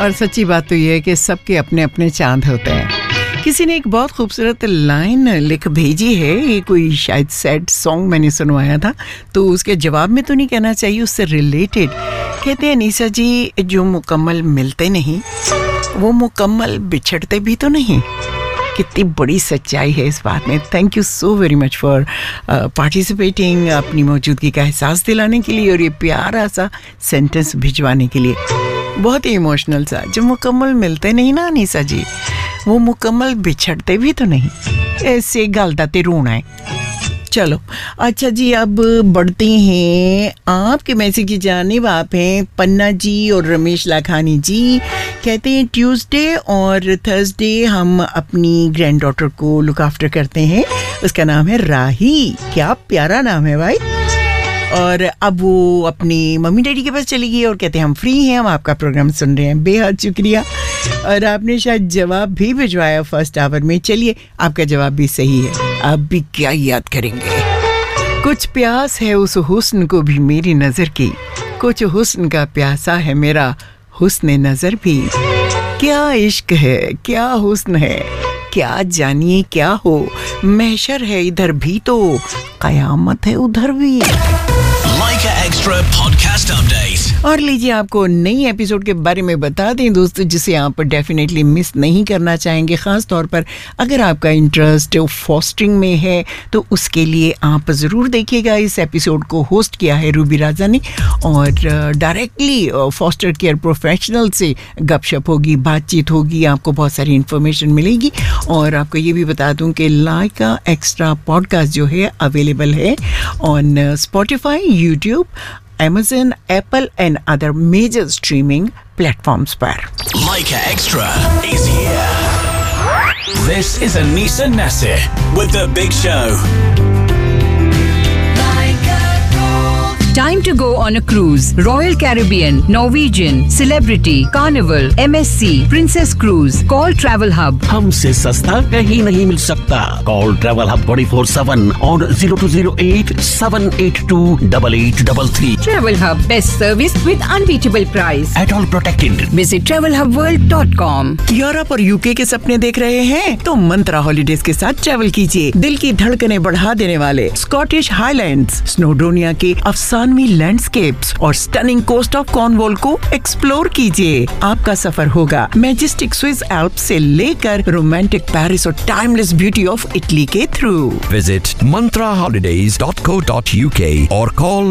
और सच्ची बात तो ये है कि सबके अपने अपने चांद होते हैं। किसी ने एक बहुत खूबसूरत लाइन लिख भेजी है, ये कोई शायद सैड सॉन्ग मैंने सुनवाया था, तो उसके जवाब में तो नहीं कहना चाहिए, उससे रिलेटेड कहते हैं निशा जी, जो मुकम्मल मिलते नहीं वो मुकम्मल बिछड़ते भी तो नहीं। कितनी बड़ी सच्चाई है इस बात में। Thank you so very much for participating, अपनी मौजूदगी का एहसास दिलाने के लिए और ये प्यारा सा सेंटेंस भिजवाने के लिए। बहुत ही इमोशनल सा। जो मुकम्मल मिलते नहीं ना निशा जी, वो मुकम्मल बिछड़ते भी तो नहीं। ऐसे गलता ते रोना है। चलो अच्छा जी, अब बढ़ते हैं आपके मैसेज की जानिब। आप हैं पन्ना जी और रमेश लाखानी जी, कहते हैं ट्यूसडे और थर्सडे हम अपनी ग्रैंड डॉटर को लुक आफ्टर करते हैं। उसका नाम है राही। क्या प्यारा नाम है भाई। और अब वो अपनी मम्मी डैडी के पास चली गई और कहते हैं हम फ्री हैं, हम आपका प्रोग्राम सुन रहे हैं। बेहद शुक्रिया। और आपने शायद जवाब भी भिजवाया फर्स्ट आवर में। चलिए, आपका जवाब भी सही है। आप भी क्या याद करेंगे। कुछ प्यास है उस हुस्न को भी मेरी नजर की, कुछ हुस्न का प्यासा है मेरा हुस्न नजर भी। क्या इश्क है, क्या हुस्न है, क्या जानिए क्या हो। महशर है इधर भी तो कयामत है उधर भी। Leica Extra Podcast Update। और लीजिए, आपको नई एपिसोड के बारे में बता दें दोस्तों, जिसे आप डेफिनेटली मिस नहीं करना चाहेंगे। ख़ास तौर पर अगर आपका इंटरेस्ट फॉस्टरिंग में है तो उसके लिए आप ज़रूर देखिएगा। इस एपिसोड को होस्ट किया है रूबी राजा ने और डायरेक्टली फॉस्टर केयर प्रोफेशनल से गपशप होगी, बातचीत होगी, आपको बहुत सारी इन्फॉर्मेशन मिलेगी। और आपको ये भी बता दूं कि लाइका एक्स्ट्रा पॉडकास्ट जो है अवेलेबल है on Spotify, YouTube, Amazon, Apple and other major streaming platforms पर। Leica Extra is here. This is Anisa Nasir with The Big Show. Time to go on a cruise. Royal Caribbean, Norwegian, Celebrity, Carnival, MSC, Princess Cruise. Call Travel Hub. हमसे सस्ता कहीं नहीं मिल सकता। Call Travel Hub 24/7 on 0208 782 8833. Travel Hub, best service with unbeatable price. At all protected. Visit travelhubworld.com. Europe और UK के सपने देख रहे हैं तो मंत्रा हॉलीडेज के साथ ट्रैवल कीजिए। दिल की धड़कनें बढ़ा देने वाले स्कॉटिश हाईलैंड्स, स्नोडोनिया के अफसानवी लैंडस्केप्स और स्टनिंग कोस्ट ऑफ कॉर्नवॉल को एक्सप्लोर कीजिए। आपका सफर होगा मैजेस्टिक स्विस एल्प्स से लेकर रोमांटिक पेरिस और टाइमलेस ब्यूटी ऑफ इटली के through. Visit mantraholidays.co.uk or call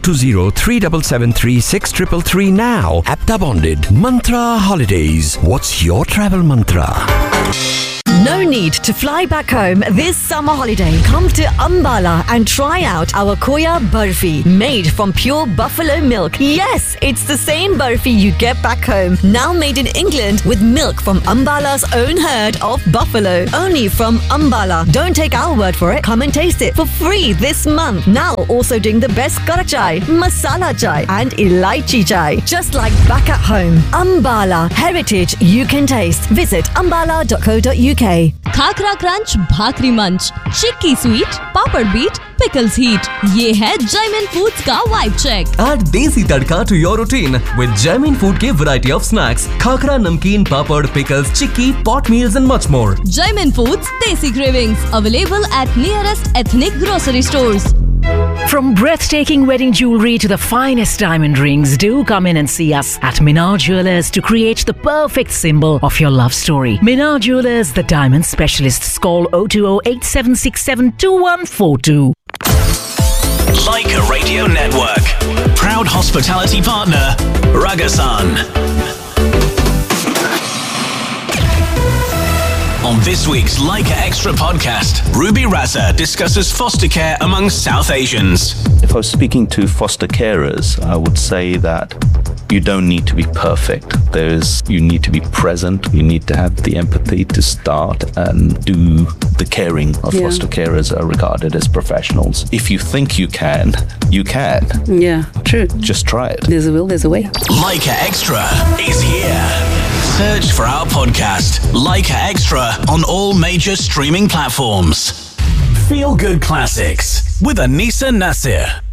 020-3773-6333 now. Apta bonded. Mantra Holidays. What's your travel mantra? No need to fly back home this summer holiday. Come to Ambala and try out our Koya Barfi, made from pure buffalo milk. Yes, it's the same barfi you get back home, now made in England with milk from Ambala's own herd of buffalo. Only from Ambala. Don't take our word for it. Come and taste it for free this month. Now also doing the best karak chai, masala chai and elaichi chai. Just like back at home. Ambala, heritage you can taste. Visit ambala.co.uk. Khakhra crunch, भाकरी मंच, चिक्की sweet, पापड़ beat, pickles heat. ये है Jaymin foods का vibe check. Add desi tadka to your routine with Jaimin Food के variety of snacks, khakra, namkeen, papad, pickles, chikki, pot meals and much more. Jaimin Foods, Desi Cravings, available at nearest ethnic grocery stores. From breathtaking wedding jewelry to the finest diamond rings, do come in and see us at Minar Jewelers to create the perfect symbol of your love story. Minar Jewelers, the diamond specialists. Call 020-8767-2142. Leica Radio Network. Proud hospitality partner, Ragasan. On this week's Leica Extra podcast, Ruby Raza discusses foster care among South Asians. If I was speaking to foster carers, I would say that you don't need to be perfect. You need to be present. You need to have the empathy to start and do the caring of foster carers are regarded as professionals. If you think you can, you can. Yeah, true. Just try it. There's a will, there's a way. Leica Extra is here. Search for our podcast, Leica Extra, on all major streaming platforms. Feel Good Classics with Anisa Nasir.